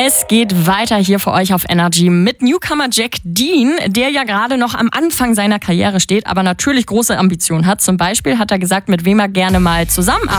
Es geht weiter hier für euch auf Energy mit Newcomer Jack Dean, der ja gerade noch am Anfang seiner Karriere steht, aber natürlich große Ambitionen hat. Zum Beispiel hat er gesagt, mit wem er gerne mal zusammenarbeitet.